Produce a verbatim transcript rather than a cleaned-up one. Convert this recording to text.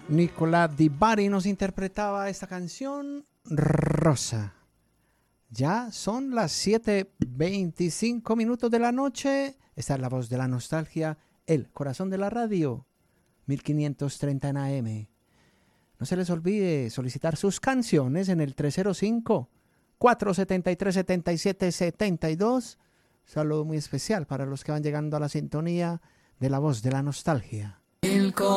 Nicolás Di Bari nos interpretaba esta canción Rosa. Ya son las siete veinticinco minutos de la noche. Esta es la voz de la nostalgia, el corazón de la radio, mil quinientos treinta en A M. No se les olvide solicitar sus canciones en el tres cero cinco, cuatro siete tres, siete siete siete dos. Saludo muy especial para los que van llegando a la sintonía de la voz de la nostalgia.